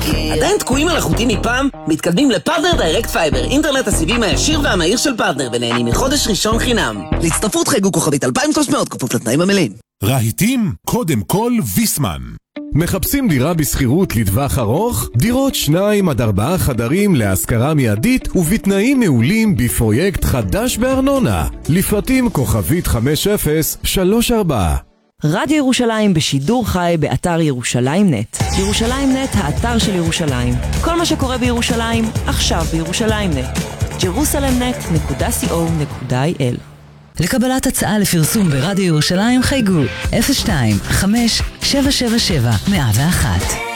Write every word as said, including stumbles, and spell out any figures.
עדיין תקועים על החוטים מפעם? מתקדמים לפרטנר דיירקט פייבר, אינטרנט הסיבים הישיר והמהיר של פרטנר, ונהנים מחודש ראשון חינם. להצטרפות חייגו כוכבית אלפיים ושלוש מאות, כפוף לתנאים המלאים. רהיטים, קודם כל ויסמן. מחפשים דירה בסחירות לטווח ארוך? דירות שניים עד ארבעה חדרים להשכרה מיידית ובתנאים מעולים בפרויקט חדש בארנונה. לפרטים כוכבית חמש אפס שלוש ארבע. רדיו ירושלים בשידור חי באתר ירושלים נט. ירושלים נט, האתר של ירושלים. כל מה שקורה בירושלים, עכשיו בירושלים נט. ג'רוסלם נט נקודה סי או נקודה איי אל. לקבלת הצעה לפרסום ברדיו ירושלים חייגו אפס שתיים חמש שבע שבע שבע מאה ואחת.